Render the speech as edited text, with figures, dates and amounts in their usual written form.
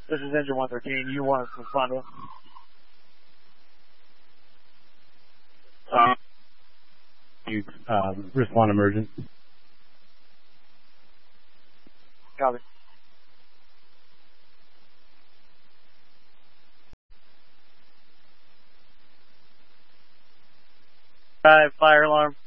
This is engine 113. You want to respond to it? You respond emergent. Copy. Fire alarm.